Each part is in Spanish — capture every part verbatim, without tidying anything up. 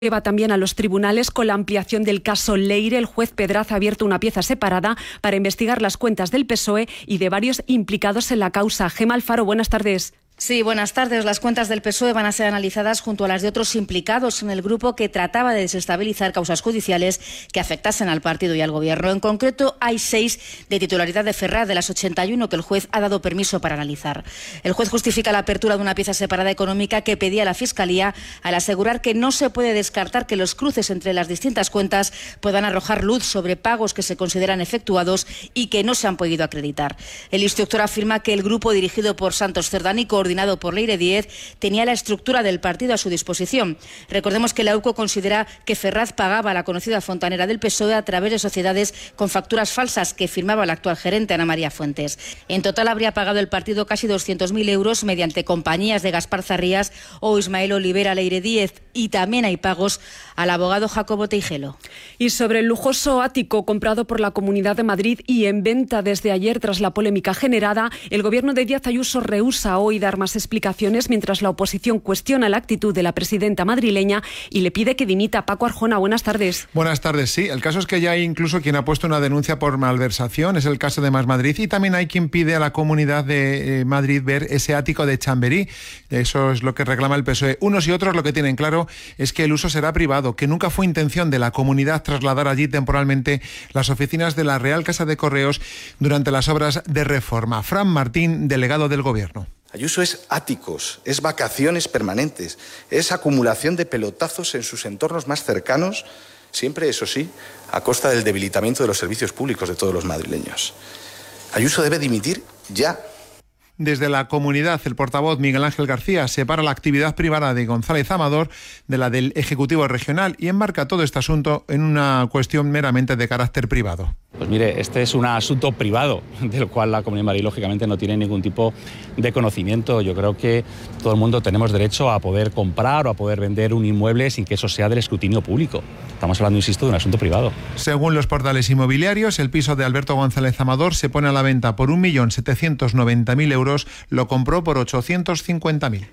Lleva también a los tribunales con la ampliación del caso Leire. El juez Pedraza ha abierto una pieza separada para investigar las cuentas del P S O E y de varios implicados en la causa. Gemma Alfaro, buenas tardes. Sí, buenas tardes. Las cuentas del P S O E van a ser analizadas junto a las de otros implicados en el grupo que trataba de desestabilizar causas judiciales que afectasen al partido y al Gobierno. En concreto, hay seis de titularidad de Ferraz, de las ochenta y uno que el juez ha dado permiso para analizar. El juez justifica la apertura de una pieza separada económica que pedía la Fiscalía al asegurar que no se puede descartar que los cruces entre las distintas cuentas puedan arrojar luz sobre pagos que se consideran efectuados y que no se han podido acreditar. El instructor afirma que el grupo dirigido por Santos Cerdán y coordinado por Leire Díez, tenía la estructura del partido a su disposición. Recordemos que la U C O considera que Ferraz pagaba a la conocida fontanera del P S O E a través de sociedades con facturas falsas que firmaba la actual gerente Ana María Fuentes. En total habría pagado el partido casi doscientos mil euros mediante compañías de Gaspar Zarrías o Ismael Olivera Leire Díez, y también hay pagos al abogado Jacobo Teijelo. Y sobre el lujoso ático comprado por la Comunidad de Madrid y en venta desde ayer tras la polémica generada, el gobierno de Díaz Ayuso rehúsa hoy dar más explicaciones mientras la oposición cuestiona la actitud de la presidenta madrileña y le pide que dimita. Paco Arjona, buenas tardes. Buenas tardes, sí. El caso es que ya hay incluso quien ha puesto una denuncia por malversación, es el caso de Más Madrid, y también hay quien pide a la Comunidad de Madrid ver ese ático de Chamberí. Eso es lo que reclama el P S O E. Unos y otros lo que tienen claro es que el uso será privado, que nunca fue intención de la comunidad trasladar allí temporalmente las oficinas de la Real Casa de Correos durante las obras de reforma. Fran Martín, delegado del Gobierno. Ayuso es áticos, es vacaciones permanentes, es acumulación de pelotazos en sus entornos más cercanos, siempre, eso sí, a costa del debilitamiento de los servicios públicos de todos los madrileños. Ayuso debe dimitir ya. Desde la comunidad, el portavoz Miguel Ángel García separa la actividad privada de González Amador de la del Ejecutivo Regional y enmarca todo este asunto en una cuestión meramente de carácter privado. Pues mire, este es un asunto privado del cual la Comunidad de Madrid lógicamente no tiene ningún tipo de conocimiento. Yo creo que todo el mundo tenemos derecho a poder comprar o a poder vender un inmueble sin que eso sea del escrutinio público. Estamos hablando, insisto, de un asunto privado. Según los portales inmobiliarios, el piso de Alberto González Amador se pone a la venta por un millón setecientos noventa mil euros, lo compró por ochocientos cincuenta mil.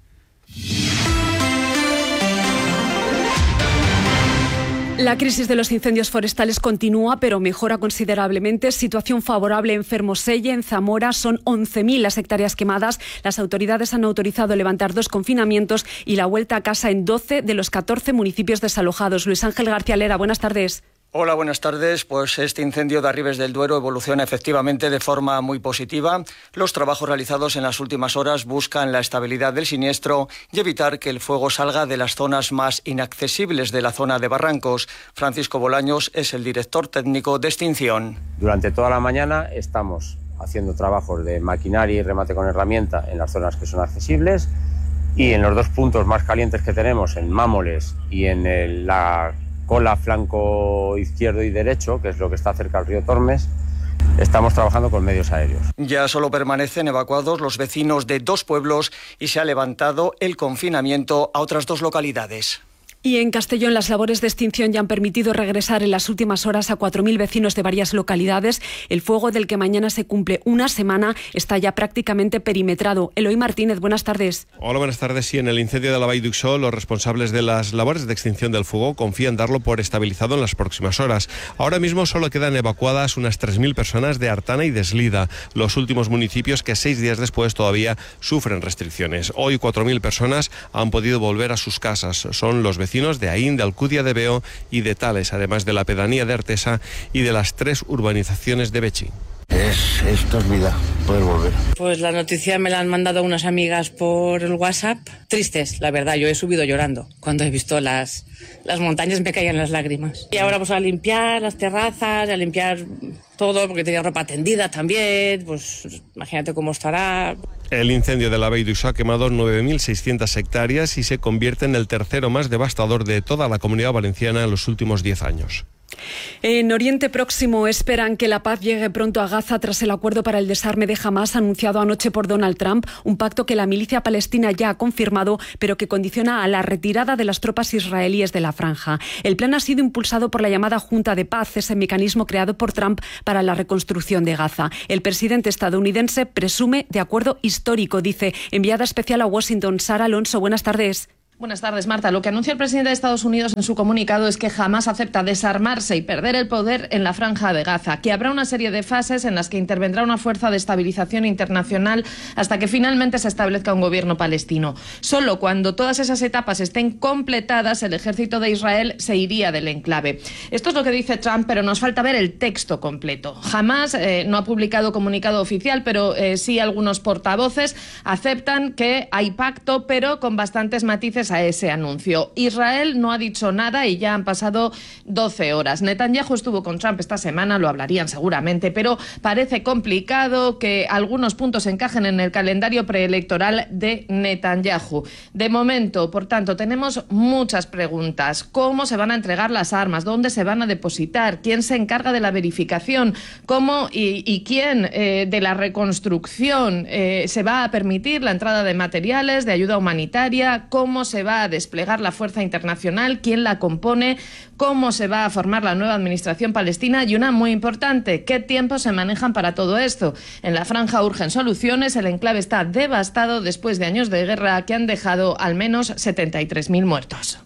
La crisis de los incendios forestales continúa, pero mejora considerablemente. Situación favorable en Fermoselle, en Zamora. Son once mil las hectáreas quemadas. Las autoridades han autorizado levantar dos confinamientos y la vuelta a casa en doce de los catorce municipios desalojados. Luis Ángel García Lera, buenas tardes. Hola, buenas tardes. Pues este incendio de Arribes del Duero evoluciona efectivamente de forma muy positiva. Los trabajos realizados en las últimas horas buscan la estabilidad del siniestro y evitar que el fuego salga de las zonas más inaccesibles de la zona de Barrancos. Francisco Bolaños es el director técnico de extinción. Durante toda la mañana estamos haciendo trabajos de maquinaria y remate con herramienta en las zonas que son accesibles, y en los dos puntos más calientes que tenemos, en Mámoles y en el, la cola flanco izquierdo y derecho, que es lo que está cerca del río Tormes, estamos trabajando con medios aéreos. Ya solo permanecen evacuados los vecinos de dos pueblos y se ha levantado el confinamiento a otras dos localidades. Y en Castellón las labores de extinción ya han permitido regresar en las últimas horas a cuatro mil vecinos de varias localidades. El fuego del que mañana se cumple una semana está ya prácticamente perimetrado. Eloy Martínez, buenas tardes. Hola, buenas tardes. Sí, en el incendio de la Vall d'Uixó, los responsables de las labores de extinción del fuego confían darlo por estabilizado en las próximas horas. Ahora mismo solo quedan evacuadas unas tres mil personas de Artana y de Eslida, los últimos municipios que seis días después todavía sufren restricciones. Hoy cuatro mil personas han podido volver a sus casas. Son los vecinos de Aín, de Alcudia de Veo y de Tales, además de la pedanía de Artesa y de las tres urbanizaciones de Bechi. Es, esto es vida, poder volver. Pues la noticia me la han mandado unas amigas por el WhatsApp. Tristes, la verdad, yo he subido llorando. Cuando he visto las, las montañas me caían las lágrimas. Y ahora vamos a limpiar las terrazas, a limpiar todo, porque tenía ropa tendida también. Pues imagínate cómo estará. El incendio de la Vall d'Uixó ha quemado nueve mil seiscientas hectáreas y se convierte en el tercero más devastador de toda la Comunidad Valenciana en los últimos diez años. En Oriente Próximo esperan que la paz llegue pronto a Gaza tras el acuerdo para el desarme de Hamás anunciado anoche por Donald Trump, un pacto que la milicia palestina ya ha confirmado, pero que condiciona a la retirada de las tropas israelíes de la franja. El plan ha sido impulsado por la llamada Junta de Paz, ese mecanismo creado por Trump para la reconstrucción de Gaza. El presidente estadounidense presume de acuerdo histórico, dice. Enviada especial a Washington, Sara Alonso, buenas tardes. Buenas tardes, Marta. Lo que anuncia el presidente de Estados Unidos en su comunicado es que jamás acepta desarmarse y perder el poder en la Franja de Gaza, que habrá una serie de fases en las que intervendrá una fuerza de estabilización internacional hasta que finalmente se establezca un gobierno palestino. Solo cuando todas esas etapas estén completadas, el ejército de Israel se iría del enclave. Esto es lo que dice Trump, pero nos falta ver el texto completo. Jamás eh, no ha publicado comunicado oficial, pero eh, sí algunos portavoces aceptan que hay pacto, pero con bastantes matices a ese anuncio. Israel no ha dicho nada y ya han pasado doce horas. Netanyahu estuvo con Trump esta semana, lo hablarían seguramente, pero parece complicado que algunos puntos encajen en el calendario preelectoral de Netanyahu. De momento, por tanto, tenemos muchas preguntas. ¿Cómo se van a entregar las armas? ¿Dónde se van a depositar? ¿Quién se encarga de la verificación? ¿Cómo y, y quién eh, de la reconstrucción eh, se va a permitir la entrada de materiales, de ayuda humanitaria? ¿Cómo se va a desplegar la fuerza internacional? ¿Quién la compone? ¿Cómo se va a formar la nueva administración palestina? Y una muy importante, ¿qué tiempos se manejan para todo esto? En la franja urgen soluciones, el enclave está devastado después de años de guerra que han dejado al menos setenta y tres mil muertos.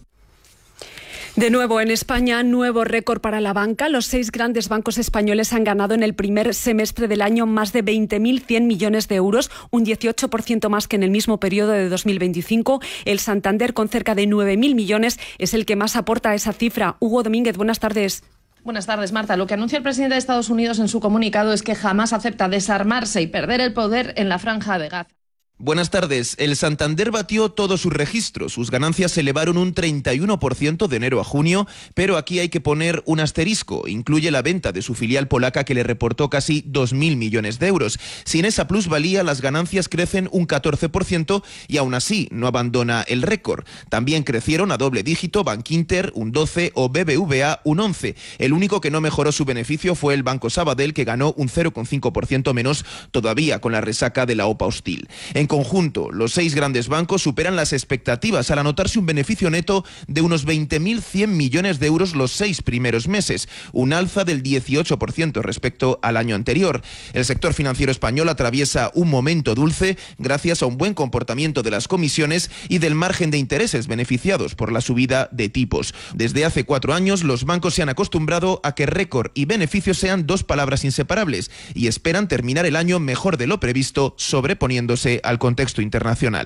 De nuevo en España, nuevo récord para la banca. Los seis grandes bancos españoles han ganado en el primer semestre del año más de veinte mil cien millones de euros, un dieciocho por ciento más que en el mismo periodo de dos mil veinticinco. El Santander, con cerca de nueve mil millones, es el que más aporta a esa cifra. Hugo Domínguez, buenas tardes. Buenas tardes, Marta. Lo que anuncia el presidente de Estados Unidos en su comunicado es que jamás acepta desarmarse y perder el poder en la Franja de Gaza. Buenas tardes. El Santander batió todos sus registros. Sus ganancias se elevaron un treinta y uno por ciento de enero a junio, pero aquí hay que poner un asterisco. Incluye la venta de su filial polaca que le reportó casi dos mil millones de euros. Sin esa plusvalía, las ganancias crecen un catorce por ciento y aún así no abandona el récord. También crecieron a doble dígito Bankinter un doce o B B V A un once. El único que no mejoró su beneficio fue el Banco Sabadell, que ganó un cero coma cinco por ciento menos, todavía con la resaca de la OPA hostil. En conjunto, los seis grandes bancos superan las expectativas al anotarse un beneficio neto de unos veinte mil cien millones de euros los seis primeros meses, un alza del dieciocho por ciento respecto al año anterior. El sector financiero español atraviesa un momento dulce gracias a un buen comportamiento de las comisiones y del margen de intereses beneficiados por la subida de tipos. Desde hace cuatro años, los bancos se han acostumbrado a que récord y beneficio sean dos palabras inseparables y esperan terminar el año mejor de lo previsto, sobreponiéndose al contexto internacional.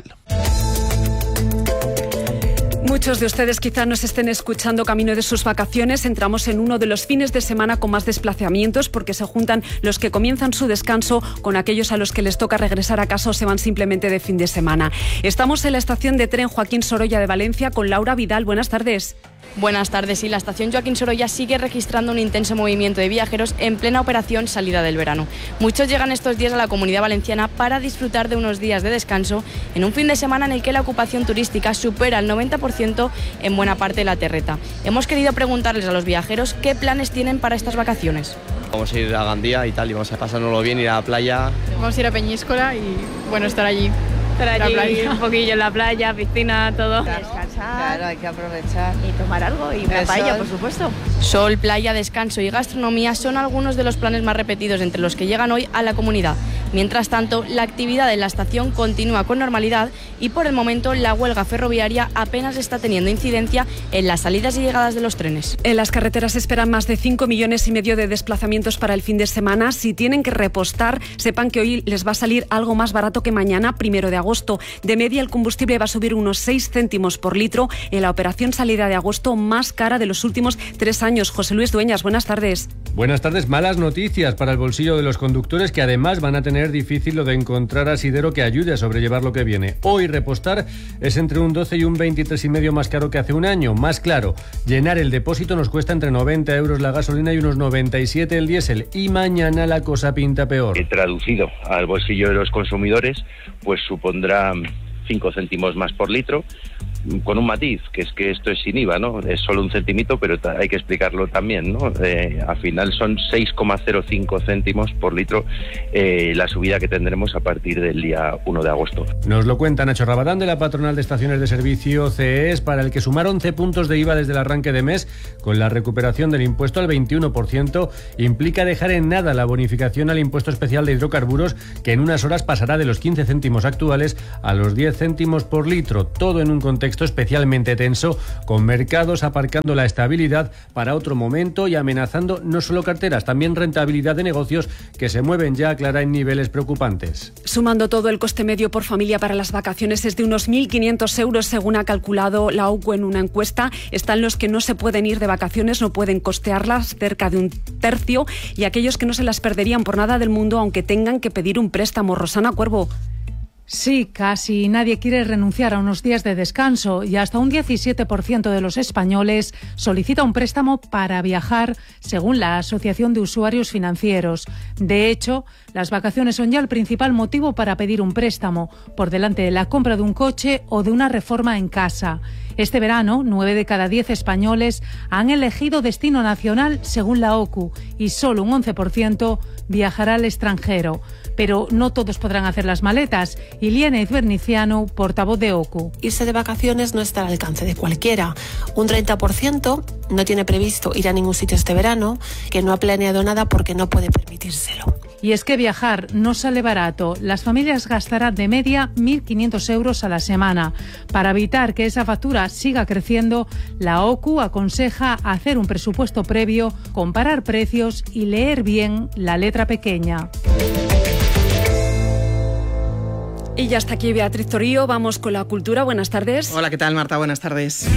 Muchos de ustedes quizá nos estén escuchando camino de sus vacaciones. Entramos en uno de los fines de semana con más desplazamientos porque se juntan los que comienzan su descanso con aquellos a los que les toca regresar a casa o se van simplemente de fin de semana. Estamos en la estación de tren Joaquín Sorolla de Valencia con Laura Vidal. Buenas tardes. Buenas tardes. Y la estación Joaquín Sorolla sigue registrando un intenso movimiento de viajeros en plena operación salida del verano. Muchos llegan estos días a la Comunidad Valenciana para disfrutar de unos días de descanso en un fin de semana en el que la ocupación turística supera el noventa por ciento en buena parte de la terreta. Hemos querido preguntarles a los viajeros qué planes tienen para estas vacaciones. Vamos a ir a Gandía y tal, y vamos a pasárnoslo bien, ir a la playa. Vamos a ir a Peñíscola y, bueno, estar allí. Estar allí, un poquillo en la playa, piscina, todo. Descansar. Claro, hay que aprovechar. Y tomar algo, y una paella, por supuesto. Sol, playa, descanso y gastronomía son algunos de los planes más repetidos entre los que llegan hoy a la comunidad. Mientras tanto, la actividad en la estación continúa con normalidad y por el momento la huelga ferroviaria apenas está teniendo incidencia en las salidas y llegadas de los trenes. En las carreteras se esperan más de cinco millones y medio de desplazamientos para el fin de semana. Si tienen que repostar, sepan que hoy les va a salir algo más barato que mañana, primero de agosto. De media, el combustible va a subir unos seis céntimos por litro en la operación salida de agosto más cara de los últimos tres años. José Luis Dueñas, buenas tardes. Buenas tardes. Malas noticias para el bolsillo de los conductores, que además van a tener difícil lo de encontrar asidero que ayude a sobrellevar lo que viene. Hoy repostar es entre un doce y un veintitrés y medio más caro que hace un año. Más claro, llenar el depósito nos cuesta entre noventa euros la gasolina y unos noventa y siete el diésel. Y mañana la cosa pinta peor. He traducido al bolsillo de los consumidores, pues supondrá cinco céntimos más por litro, con un matiz, que es que esto es sin I V A, ¿no? Es solo un centimito, pero hay que explicarlo también, ¿no? Eh, al final son seis coma cero cinco céntimos por litro eh, la subida que tendremos a partir del día uno de agosto. Nos lo cuenta Nacho Rabadán, de la Patronal de Estaciones de Servicio C E S, para el que sumar once puntos de I V A desde el arranque de mes, con la recuperación del impuesto al veintiuno por ciento, implica dejar en nada la bonificación al impuesto especial de hidrocarburos, que en unas horas pasará de los quince céntimos actuales a los diez céntimos por litro, todo en un contexto contexto especialmente tenso, con mercados aparcando la estabilidad para otro momento y amenazando no solo carteras, también rentabilidad de negocios que se mueven ya, Clara, en niveles preocupantes. Sumando todo, el coste medio por familia para las vacaciones es de unos mil quinientos euros, según ha calculado la O C U en una encuesta. Están los que no se pueden ir de vacaciones, no pueden costearlas, cerca de un tercio, y aquellos que no se las perderían por nada del mundo, aunque tengan que pedir un préstamo. Rosana Cuervo. Sí, casi nadie quiere renunciar a unos días de descanso y hasta un diecisiete por ciento de los españoles solicita un préstamo para viajar, según la Asociación de Usuarios Financieros. De hecho, las vacaciones son ya el principal motivo para pedir un préstamo, por delante de la compra de un coche o de una reforma en casa. Este verano, nueve de cada diez españoles han elegido destino nacional, según la O C U, y solo un once por ciento viajará al extranjero. Pero no todos podrán hacer las maletas. Iliana Izverniciano, portavoz de O C U. Irse de vacaciones no está al alcance de cualquiera. Un treinta por ciento no tiene previsto ir a ningún sitio este verano, que no ha planeado nada porque no puede permitírselo. Y es que viajar no sale barato. Las familias gastarán de media mil quinientos euros a la semana. Para evitar que esa factura siga creciendo, la O C U aconseja hacer un presupuesto previo, comparar precios y leer bien la letra pequeña. Y ya está aquí Beatriz Torío, vamos con la cultura. Buenas tardes. Hola, ¿qué tal, Marta? Buenas tardes.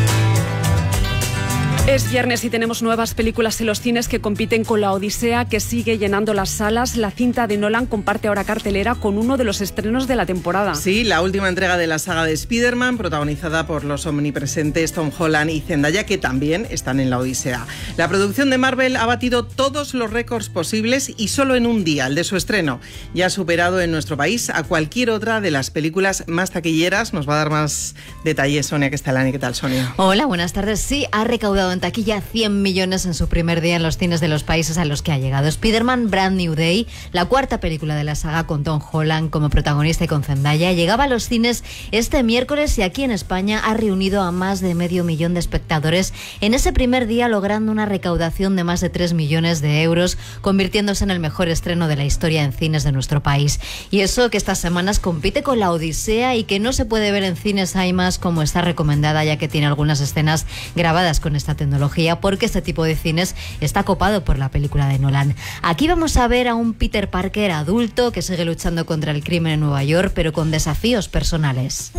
Es viernes y tenemos nuevas películas en los cines que compiten con La Odisea, que sigue llenando las salas. La cinta de Nolan comparte ahora cartelera con uno de los estrenos de la temporada. Sí, la última entrega de la saga de Spider-Man, protagonizada por los omnipresentes Tom Holland y Zendaya, que también están en La Odisea. La producción de Marvel ha batido todos los récords posibles y solo en un día, el de su estreno, ya ha superado en nuestro país a cualquier otra de las películas más taquilleras. Nos va a dar más detalles Sonia Castellani. ¿Qué tal, Sonia? Hola, buenas tardes. Sí, ha recaudado en taquilla cien millones en su primer día en los cines de los países a los que ha llegado. Spider-Man Brand New Day, la cuarta película de la saga con Tom Holland como protagonista y con Zendaya, llegaba a los cines este miércoles y aquí en España ha reunido a más de medio millón de espectadores en ese primer día, logrando una recaudación de más de tres millones de euros, convirtiéndose en el mejor estreno de la historia en cines de nuestro país. Y eso que estas semanas compite con La Odisea y que no se puede ver en cines IMAX como está recomendada, ya que tiene algunas escenas grabadas con esta tecnología, porque este tipo de cines está copado por la película de Nolan. Aquí vamos a ver a un Peter Parker adulto que sigue luchando contra el crimen en Nueva York, pero con desafíos personales.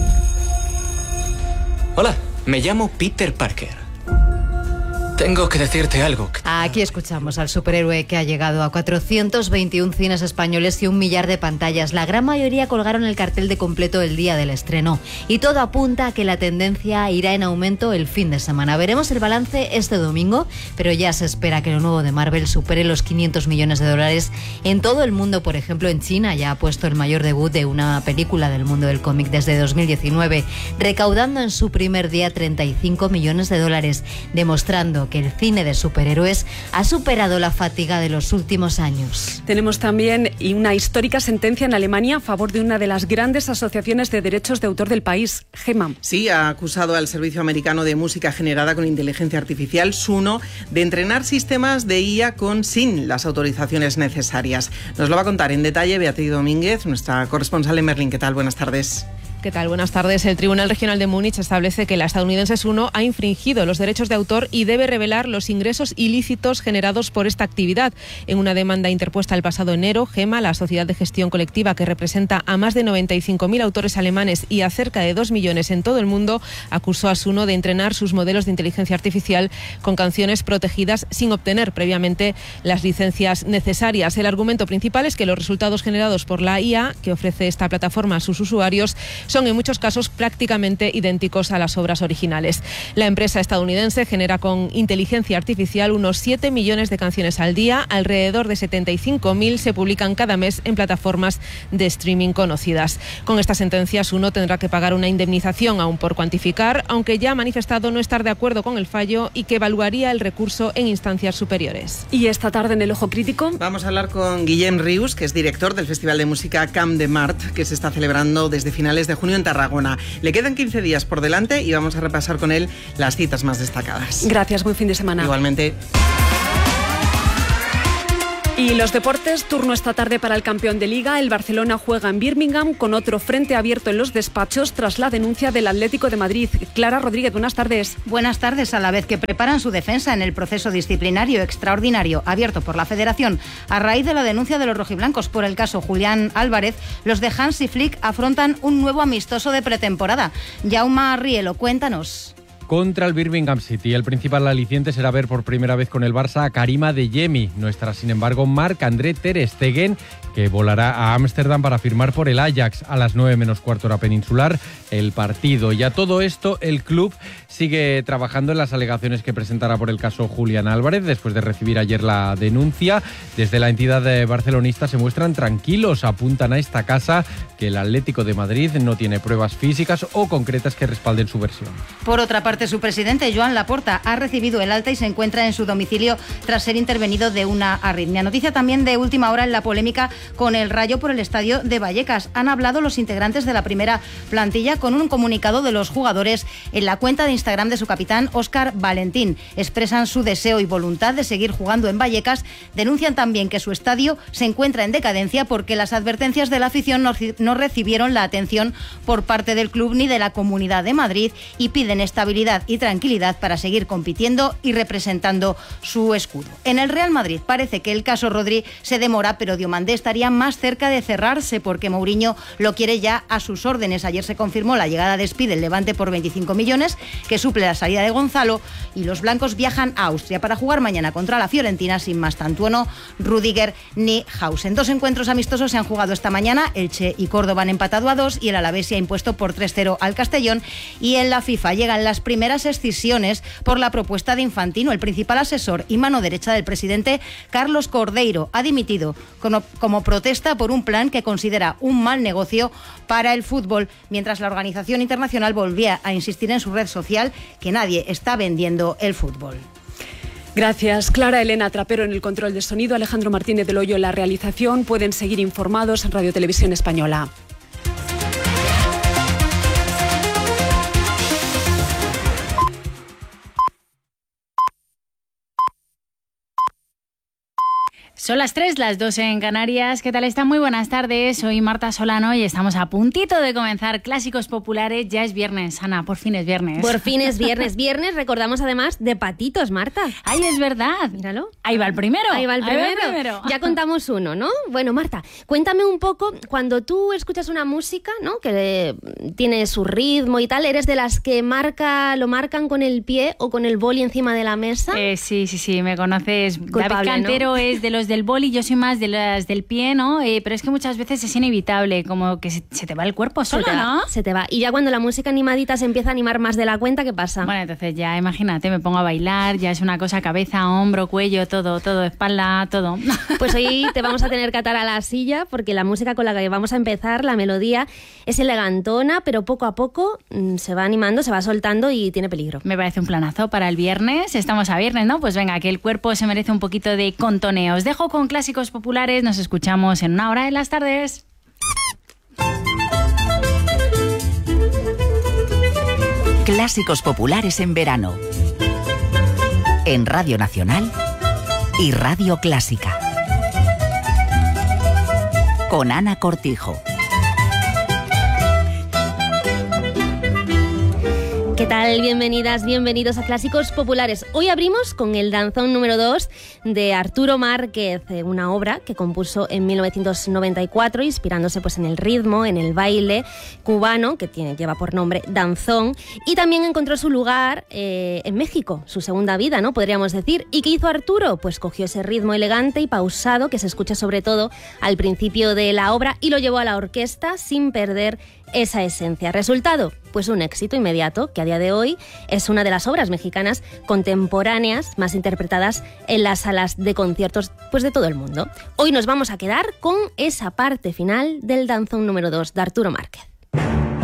Hola, me llamo Peter Parker. Tengo que decirte algo. Aquí escuchamos al superhéroe que ha llegado a cuatrocientos veintiún cines españoles y un millar de pantallas. La gran mayoría colgaron el cartel de completo el día del estreno. Y todo apunta a que la tendencia irá en aumento el fin de semana. Veremos el balance este domingo, pero ya se espera que lo nuevo de Marvel supere los quinientos millones de dólares en todo el mundo. Por ejemplo, en China ya ha puesto el mayor debut de una película del mundo del cómic desde dos mil diecinueve, recaudando en su primer día treinta y cinco millones de dólares, demostrando que el cine de superhéroes ha superado la fatiga de los últimos años. Tenemos también una histórica sentencia en Alemania a favor de una de las grandes asociaciones de derechos de autor del país, GEMA. Sí, ha acusado al Servicio Americano de Música Generada con Inteligencia Artificial, SUNO, de entrenar sistemas de I A con sin las autorizaciones necesarias. Nos lo va a contar en detalle Beatriz Domínguez, nuestra corresponsal en Berlín. ¿Qué tal? Buenas tardes. ¿Qué tal? Buenas tardes. El Tribunal Regional de Múnich establece que la estadounidense SUNO ha infringido los derechos de autor y debe revelar los ingresos ilícitos generados por esta actividad. En una demanda interpuesta el pasado enero, GEMA, la sociedad de gestión colectiva que representa a más de noventa y cinco mil autores alemanes y a cerca de dos millones en todo el mundo, acusó a SUNO de entrenar sus modelos de inteligencia artificial con canciones protegidas sin obtener previamente las licencias necesarias. El argumento principal es que los resultados generados por la I A que ofrece esta plataforma a sus usuarios son en muchos casos prácticamente idénticos a las obras originales. La empresa estadounidense genera con inteligencia artificial unos siete millones de canciones al día, alrededor de setenta y cinco mil se publican cada mes en plataformas de streaming conocidas. Con esta sentencia, SUNO tendrá que pagar una indemnización aún por cuantificar, aunque ya ha manifestado no estar de acuerdo con el fallo y que evaluaría el recurso en instancias superiores. Y esta tarde en el Ojo Crítico vamos a hablar con Guillem Rius, que es director del Festival de Música Camp de Mart, que se está celebrando desde finales de junio en Tarragona. Le quedan quince días por delante y vamos a repasar con él las citas más destacadas. Gracias, buen fin de semana. Igualmente. Y los deportes, turno esta tarde para el campeón de Liga. El Barcelona juega en Birmingham con otro frente abierto en los despachos tras la denuncia del Atlético de Madrid. Clara Rodríguez, buenas tardes. Buenas tardes. A la vez que preparan su defensa en el proceso disciplinario extraordinario abierto por la Federación a raíz de la denuncia de los rojiblancos por el caso Julián Álvarez, los de Hansi Flick afrontan un nuevo amistoso de pretemporada. Jaume Rielo, cuéntanos. Contra el Birmingham City. El principal aliciente será ver por primera vez con el Barça a Karim Adeyemi. No estará, sin embargo, Marc-André Ter Stegen, que volará a Ámsterdam para firmar por el Ajax a las nueve menos cuarto hora peninsular el partido. Y a todo esto, el club sigue trabajando en las alegaciones que presentará por el caso Julián Álvarez después de recibir ayer la denuncia. Desde la entidad barcelonista se muestran tranquilos, apuntan a esta casa que el Atlético de Madrid no tiene pruebas físicas o concretas que respalden su versión. Por otra parte, su presidente, Joan Laporta, ha recibido el alta y se encuentra en su domicilio tras ser intervenido de una arritmia. Noticia también de última hora en la polémica con el Rayo por el estadio de Vallecas. Han hablado los integrantes de la primera plantilla con un comunicado de los jugadores en la cuenta de Instagram de su capitán, Óscar Valentín. Expresan su deseo y voluntad de seguir jugando en Vallecas. Denuncian también que su estadio se encuentra en decadencia porque las advertencias de la afición no, no recibieron la atención por parte del club ni de la Comunidad de Madrid y piden estabilidad y tranquilidad para seguir compitiendo y representando su escudo. En el Real Madrid parece que el caso Rodri se demora, pero Diomandé estaría más cerca de cerrarse porque Mourinho lo quiere ya a sus órdenes. Ayer se confirmó la llegada de Speed del Levante por veinticinco millones, que suple la salida de Gonzalo, y los blancos viajan a Austria para jugar mañana contra la Fiorentina sin Mastantuono, Rüdiger ni Hausen. Dos encuentros amistosos se han jugado esta mañana. Elche y Córdoba han empatado a dos y el Alavés se ha impuesto por tres cero al Castellón. Y en la FIFA llegan las primeras primeras escisiones por la propuesta de Infantino. El principal asesor y mano derecha del presidente, Carlos Cordeiro, ha dimitido como, como protesta por un plan que considera un mal negocio para el fútbol, mientras la organización internacional volvía a insistir en su red social que nadie está vendiendo el fútbol. Gracias, Clara. Elena Trapero en el control de sonido, Alejandro Martínez del Hoyo en la realización. Pueden seguir informados en Radio Televisión Española. Son las tres, las dos en Canarias. ¿Qué tal están? Muy buenas tardes. Soy Marta Solano y estamos a puntito de comenzar Clásicos Populares. Ya es viernes, Ana, por fin es viernes. Por fin es viernes. Viernes, recordamos además de patitos, Marta. ¡Ay, es verdad! Míralo. Ahí va el primero. Ahí va el primero. Ahí va el primero. Ya contamos uno, ¿no? Bueno, Marta, cuéntame un poco, cuando tú escuchas una música, ¿no?, que tiene su ritmo y tal, ¿eres de las que marca, lo marcan con el pie o con el boli encima de la mesa? Eh, sí, sí, sí, me conoces. Culpable, David Cantero, ¿no?, es de los del boli, yo soy más de las del pie, ¿no? Eh, pero es que muchas veces es inevitable, como que se, se te va el cuerpo solo, se te va, ¿no? Se te va. Y ya cuando la música animadita se empieza a animar más de la cuenta, ¿qué pasa? Bueno, entonces ya, imagínate, me pongo a bailar, ya es una cosa, cabeza, hombro, cuello, todo, todo, espalda, todo. Pues hoy te vamos a tener que atar a la silla, porque la música con la que vamos a empezar, la melodía, es elegantona, pero poco a poco mmm, se va animando, se va soltando y tiene peligro. Me parece un planazo para el viernes. Estamos a viernes, ¿no? Pues venga, que el cuerpo se merece un poquito de contoneo. Os dejo con Clásicos Populares. Nos escuchamos en una hora de las tardes. Clásicos Populares en verano. En Radio Nacional y Radio Clásica. Con Ana Cortijo. ¿Qué tal? Bienvenidas, bienvenidos a Clásicos Populares. Hoy abrimos con el danzón número dos de Arturo Márquez, una obra que compuso en mil novecientos noventa y cuatro, inspirándose pues en el ritmo, en el baile cubano, que tiene, lleva por nombre danzón, y también encontró su lugar eh, en México, su segunda vida, ¿no?, podríamos decir. ¿Y qué hizo Arturo? Pues cogió ese ritmo elegante y pausado que se escucha sobre todo al principio de la obra y lo llevó a la orquesta sin perder esa esencia. ¿Resultado? Pues un éxito inmediato que a día de hoy es una de las obras mexicanas contemporáneas más interpretadas en las salas de conciertos pues de todo el mundo. Hoy nos vamos a quedar con esa parte final del danzón número dos de Arturo Márquez.